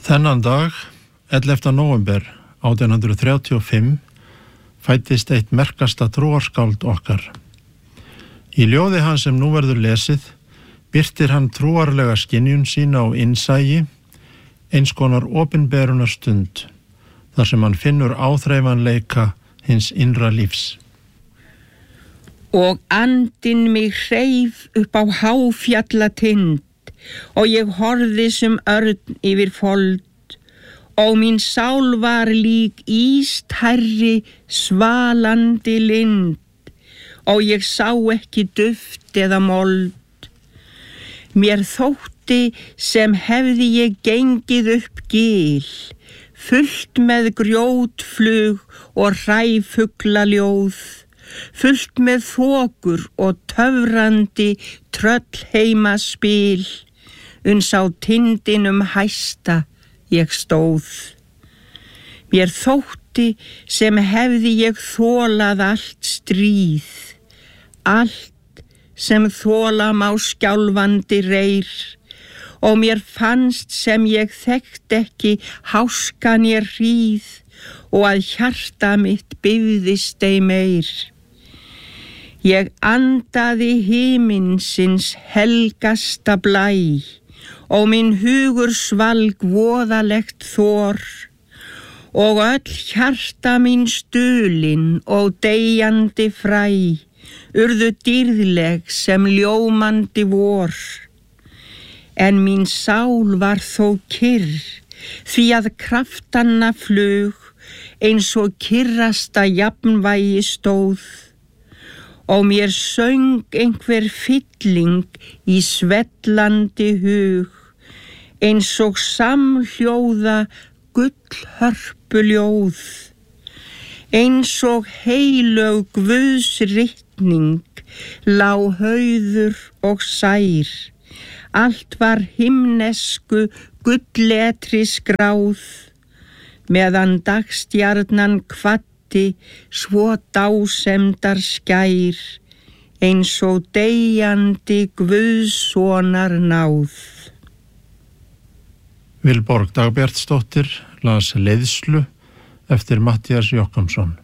Þennan dag, 11. nóvember 1835, fæddist eitt merkasta trúarskáld okkar. Í ljóði hans sem nú verður lesið, birtir hann trúarlega skynjun sína og innsæi, eins konar opinberunar stund, þar sem hann finnur áþreifanleika hins innra lífs. Og andinn mig hreif upp á háfjallatind, og ég horfði sem örn yfir fold, og mín sál var lík ístærri svalandi lind, og ég sá ekki duft eða mold. Mér þótti sem hefði ég gengið upp gil, fullt með grjótflug og hræfuglaljóð, fullt með þokur og töfrandi tröllheimaspil, uns á tindinum hæsta ég stóð. Mér þótti sem hefði ég þolað allt stríð, allt sem þola má skjálfandi reyr, og mér fannst sem ég þekkt ekki háska né hríð, og að hjarta mitt bifðist ei meir. Ég andaði himinsins helgasta blæ, og minn hugur svalg voðalegt þor, og öll hjarta mín stulin og deyjandi fræ, urðu dýrðleg sem ljómandi vor. En mín sál var þó kyrr, því að kraftanna flug, eins og kyrrasta jafnvægi stóð, og mér söng einhver fylling í svellandi hug, eins og samhljóða gullhörpuljóð, eins og heilög guðsritning lá hauður og sær, allt var himnesku gulletri skráð, meðan dagstjarnan kvaddi svo dásemdar skær, eins og deyjandi guðssonar náð. Vilborg Dagbjartsdóttir las leiðslu eftir Matthías Jochumsson.